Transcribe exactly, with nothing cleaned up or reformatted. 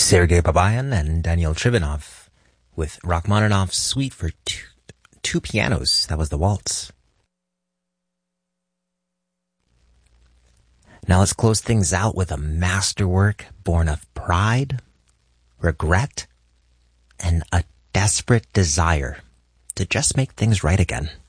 Sergei Babayan and Daniel Trivanov with Rachmaninoff's Suite for two, two pianos. That was the waltz. Now let's close things out with a masterwork born of pride, regret, and a desperate desire to just make things right again.